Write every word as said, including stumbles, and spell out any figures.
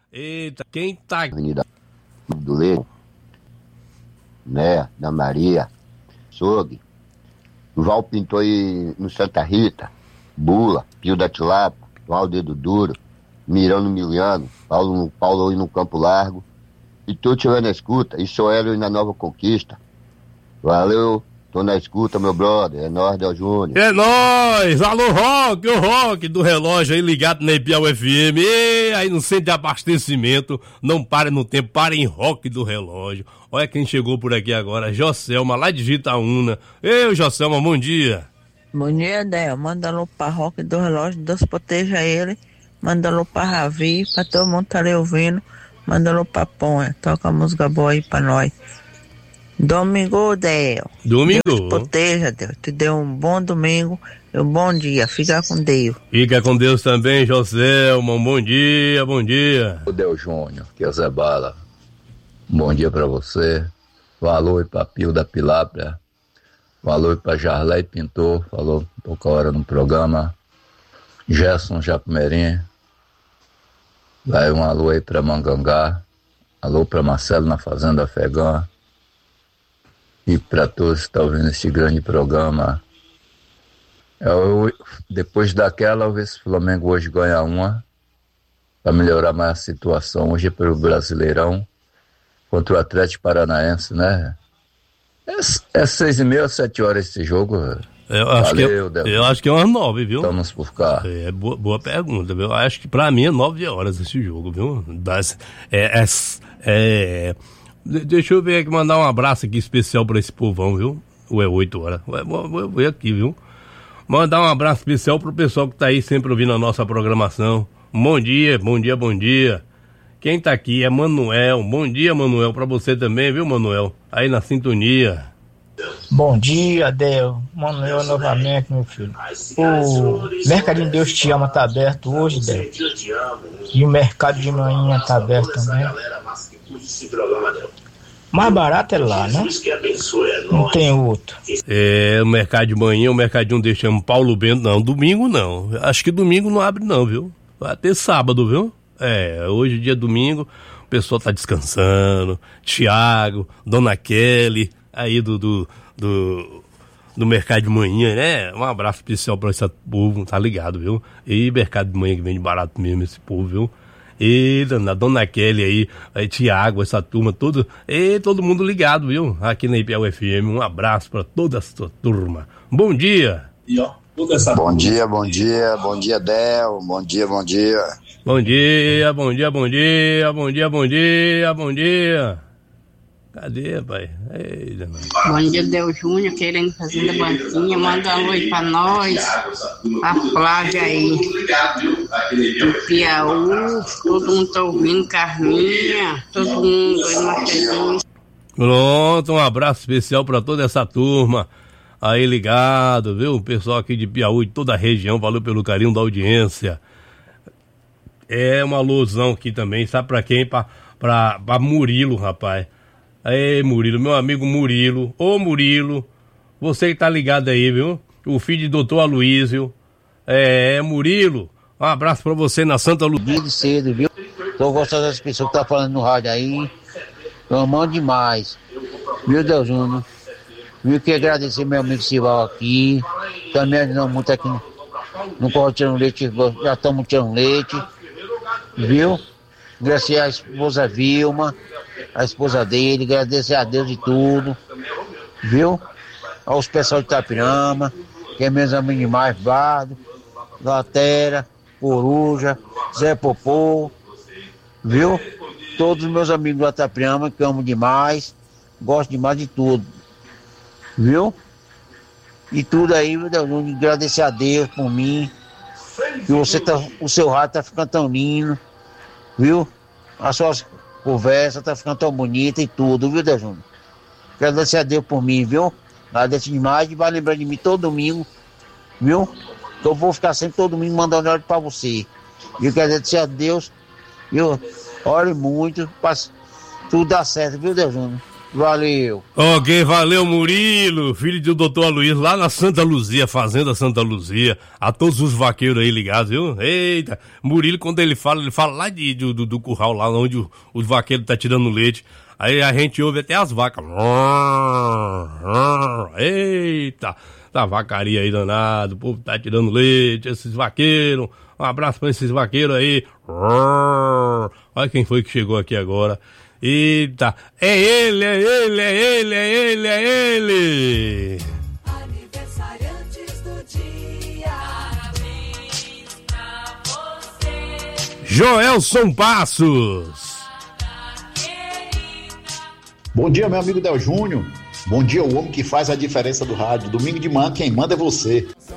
Eita, quem tá... Avenida do Leite, né, da Maria, Açougue, Val Pintor aí no Santa Rita, Bula, Pio da Tilapa, Valdedo Duro, Mirão no Miliano, Paulo, Paulo aí no Campo Largo, e tu estiver na escuta, e sou Hélio aí na Nova Conquista. Valeu, tô na escuta, meu brother, é nóis, Del Júnior. É nóis, alô Rock, o Rock do relógio aí ligado na Piau F M, e aí no centro de abastecimento, não pare no tempo, pare em Rock do relógio. Olha quem chegou por aqui agora, Joselma, lá de Gitaúna. Ei, Joselma, bom dia. Bom dia, Del, manda alô pra Rock do relógio, Deus proteja ele, manda alô pra Ravi, pra todo mundo tá ali ouvindo, manda alô pra Ponha, toca a música boa aí pra nós. Domingo, Del. Domingo. Deus te proteja, Deus. Te dê um bom domingo e um bom dia. Fica com Deus. Fica com Deus também, Joselma. Um bom dia, bom dia. O Del Júnior, que é o Zé Bala. Um bom dia pra você. Valor pra Pio da Pilápia. Valor pra Jarley Pintor. Falou pouca hora no programa. Gerson Japumerim. Vai um alô aí pra Mangangá. Alô pra Marcelo na Fazenda Afegã. E para todos que estão ouvindo este grande programa, eu, depois daquela, eu ver se o Flamengo hoje ganha uma, para melhorar mais a situação. Hoje é pelo Brasileirão, contra o Atlético Paranaense, né? É, é seis e meia, sete horas esse jogo. Eu acho, Valeu, que, é, eu acho que é umas nove, viu? Estamos por cá. É, boa, boa pergunta, viu? Eu acho que pra mim é nove horas esse jogo, viu? Das, é, é, é Deixa eu ver aqui, mandar um abraço aqui especial pra esse povão, viu? Ou é oito horas? Ué, vou, vou ver aqui, viu? Mandar um abraço especial pro pessoal que tá aí sempre ouvindo a nossa programação. Bom dia, bom dia, bom dia. Quem tá aqui é Manuel. Bom dia, Manuel, pra você também, viu, Manuel? Aí na sintonia. Bom dia, Del. Manuel novamente, meu filho. O Mercadinho Deus Te Ama tá aberto hoje, Del. E o Mercado de Manhã tá aberto também. Mais barato é lá, né? Não tem outro. É, o mercado de manhã, o mercadinho deixamos Paulo Bento, não, domingo não. Acho que domingo não abre não, viu? Vai até sábado, viu? É, hoje dia domingo, o pessoal tá descansando. Tiago, Dona Kelly, aí do, do, do, do mercado de manhã, né? Um abraço especial pra esse povo, tá ligado, viu? E mercado de manhã que vende barato mesmo esse povo, viu? E a Dona Kelly aí, aí Tiago, essa turma, todo, e todo mundo ligado, viu? Aqui na Piau F M, um abraço pra toda essa turma. Bom dia! E ó, toda essa... Bom dia, bom dia, bom dia, Del, bom dia, bom dia. Bom dia, bom dia, bom dia, bom dia, bom dia, bom dia. Cadê, pai? Eita, bom dia, Del Júnior, querendo fazer da banquinha, manda um alô aí pra nós, a Flávia aí, do Piauí, todo mundo tá ouvindo, Carminha, todo mundo aí, Marcelinho. Pronto, um abraço especial pra toda essa turma aí ligado, viu? O pessoal aqui de Piauí, de toda a região, valeu pelo carinho da audiência. É uma alusão aqui também, sabe pra quem? Pra, pra, pra Murilo, rapaz. Aí, Murilo, meu amigo Murilo. Ô, Murilo, você que tá ligado aí, viu? O filho de doutor Aloísio. É, Murilo, um abraço pra você na Santa Luzia. De cedo, viu? Tô gostando das pessoas que tá falando no rádio aí. Tô amando demais. Viu, Del Júnior? Viu, que agradecer meu amigo Sival aqui. Também ajudando muito aqui no, no Corro tirando leite. Já estamos tirando leite. Viu? Agradecer a esposa Vilma, a esposa dele, agradecer a Deus de tudo, viu? Aos pessoal de Itapirama, que é meus amigos demais, Vado, Latera, Coruja, Zé Popô, viu? Todos os meus amigos do Itapirama, que eu amo demais, gosto demais de tudo, viu? E tudo aí, meu Deus, agradecer a Deus por mim, que você tá, o seu rádio tá ficando tão lindo, viu? As suas conversas tá ficando tão bonita e tudo, viu, Del Júnior? Agradecer a Deus por mim, viu? Agradeço demais e vai lembrar de mim todo domingo, viu? Que eu vou ficar sempre todo domingo mandando ordem pra você. E eu quero agradecer a Deus, viu? Ore muito, pra tudo dar certo, viu, Del Júnior? Valeu. Ok, valeu, Murilo, filho do doutor Aloysio, lá na Santa Luzia, Fazenda Santa Luzia. A todos os vaqueiros aí ligados, viu? Eita, Murilo, quando ele fala, ele fala lá de, do, do, do curral, lá onde o, os vaqueiros tá tirando leite. Aí a gente ouve até as vacas. Eita, tá vacaria aí danado, o povo tá tirando leite, esses vaqueiros. Um abraço pra esses vaqueiros aí. Olha quem foi que chegou aqui agora. Eita, é ele, é ele, é ele, é ele, é ele. Aniversariantes do dia. Parabéns pra você. Joelson Passos. Bom dia, meu amigo Del Júnior. Bom dia, o homem que faz a diferença do rádio. Domingo de manhã, quem manda é você.